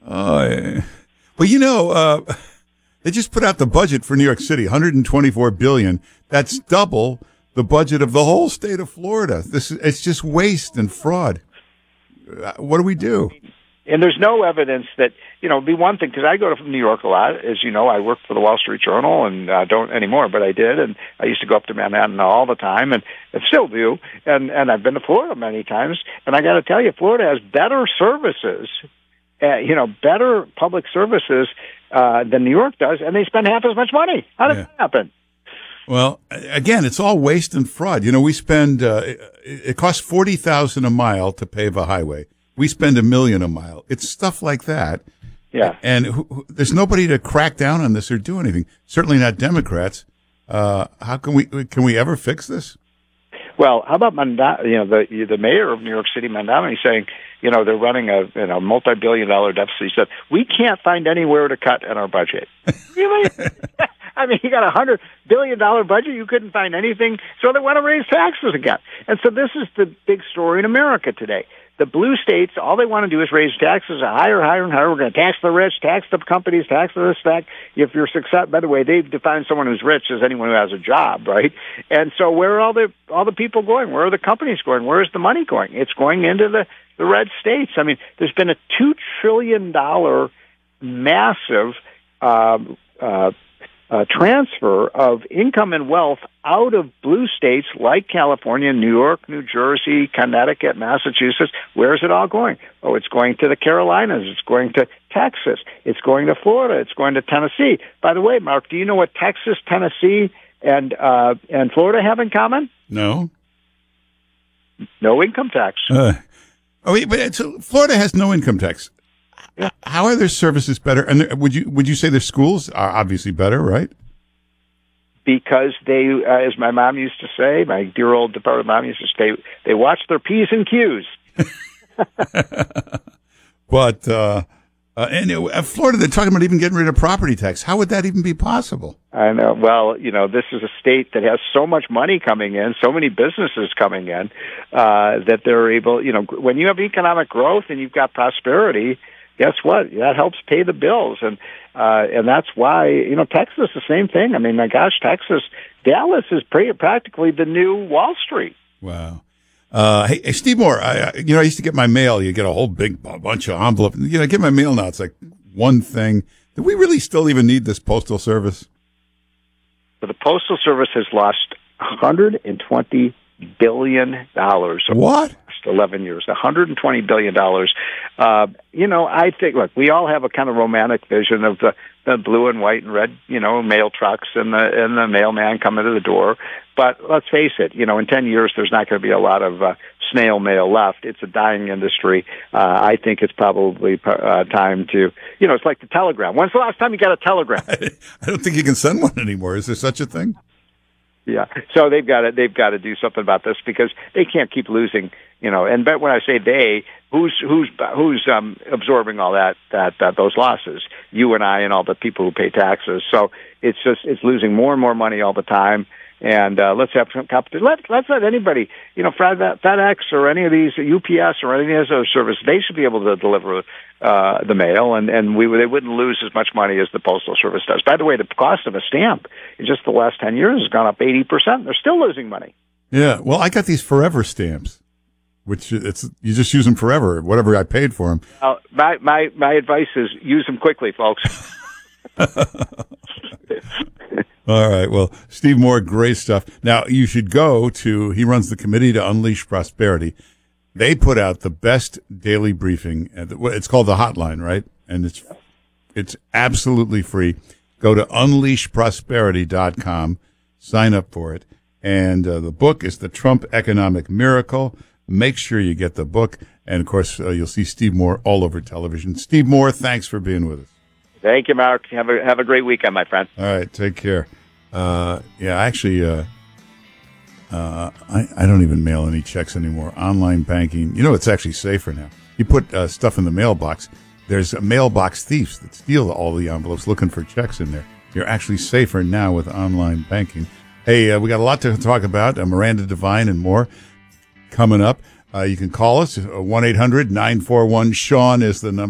Oh, yeah. Well, they just put out the budget for New York City, $124 billion. That's double the budget of the whole state of Florida. It's just waste and fraud. What do we do? And there's no evidence that, it'd be one thing, because I go to New York a lot. As you know, I worked for the Wall Street Journal, and don't anymore, but I did. And I used to go up to Manhattan all the time, and still do. And I've been to Florida many times. And I got to tell you, Florida has better services, better public services than New York does, and they spend half as much money. How does that happen? Well, again, it's all waste and fraud. We spend, it costs $40,000 a mile to pave a highway. We spend $1 million a mile. It's stuff like that. Yeah. And there's nobody to crack down on this or do anything. Certainly not Democrats. How can we ever fix this? Well, how about the mayor of New York City, Mandamini, saying, they're running a multi-billion-dollar deficit. He said, we can't find anywhere to cut in our budget. Really? I mean, you got a $100 billion budget. You couldn't find anything. So they want to raise taxes again. And so this is the big story in America today. The blue states, all they want to do is raise taxes higher, higher, and higher. We're going to tax the rich, tax the companies, tax this, that. If you're successful, by the way, they've defined someone who's rich as anyone who has a job, right? And so where are all the people going? Where are the companies going? Where is the money going? It's going into the red states. I mean, there's been a $2 trillion massive transfer of income and wealth out of blue states like California, New York, New Jersey, Connecticut, Massachusetts. Where is it all going? Oh, it's going to the Carolinas. It's going to Texas. It's going to Florida. It's going to Tennessee. By the way, Mark, do you know what Texas, Tennessee, and Florida have in common? No. No income tax. But Florida has no income tax. Yeah. How are their services better? And would you say their schools are obviously better, right? Because they, as my mom used to say, my dear old departed mom used to say, they watch their P's and Q's. But Florida, they're talking about even getting rid of property tax. How would that even be possible? I know. Well, this is a state that has so much money coming in, so many businesses coming in, that they're able, when you have economic growth and you've got prosperity, guess what? That helps pay the bills, and that's why Texas the same thing. I mean, my gosh, Texas, Dallas is practically the new Wall Street. Wow. Hey, Steve Moore, I used to get my mail. You get a whole big bunch of envelopes. I get my mail now. It's like one thing. Do we really still even need this postal service? But the postal service has lost $120 billion. What? 11 years, $120 billion. I think, look, we all have a kind of romantic vision of the blue and white and red, mail trucks and the mailman coming to the door. But let's face it, in 10 years, there's not going to be a lot of snail mail left. It's a dying industry. I think it's probably time to, it's like the telegram. When's the last time you got a telegram? I don't think you can send one anymore. Is there such a thing? Yeah, so they've got to do something about this because they can't keep losing, And but when I say they, who's absorbing all those losses? You and I and all the people who pay taxes. So it's losing more and more money all the time. And let's have some competition. Let's let anybody, FedEx or any of these UPS or any of those services, they should be able to deliver the mail, and they wouldn't lose as much money as the Postal Service does. By the way, the cost of a stamp in just the last 10 years has gone up 80%. They're still losing money. Yeah, well, I got these forever stamps, which you just use them forever, whatever I paid for them. My advice is use them quickly, folks. All right. Well, Steve Moore, great stuff. Now, you should go to, he runs the Committee to Unleash Prosperity. They put out the best daily briefing. It's called The Hotline, right? And it's absolutely free. Go to unleashprosperity.com, sign up for it. And the book is The Trump Economic Miracle. Make sure you get the book. And, of course, you'll see Steve Moore all over television. Steve Moore, thanks for being with us. Thank you, Mark. Have a great weekend, my friend. All right, take care. Actually, I don't even mail any checks anymore. Online banking, it's actually safer now. You put stuff in the mailbox. There's mailbox thieves that steal all the envelopes looking for checks in there. You're actually safer now with online banking. Hey, we got a lot to talk about. Miranda Devine and more coming up. You can call us. 1-800-941-SEAN is the number.